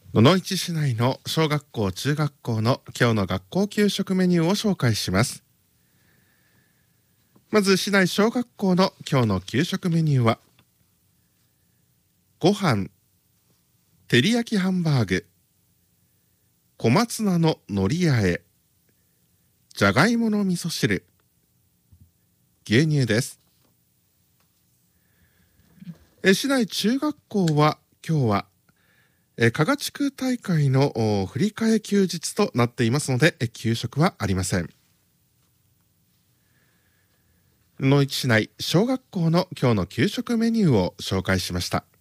野々市市内の小学校中学校の今日の学校給食メニューを紹介します。まず市内小学校の今日の給食メニューは、ご飯、照り焼きハンバーグ、小松菜の海苔あえ、じゃがいもの味噌汁、牛乳です。市内中学校は今日は加賀地区大会の振り替え休日となっていますので、給食はありません。野々市市内小学校の今日の給食メニューを紹介しました。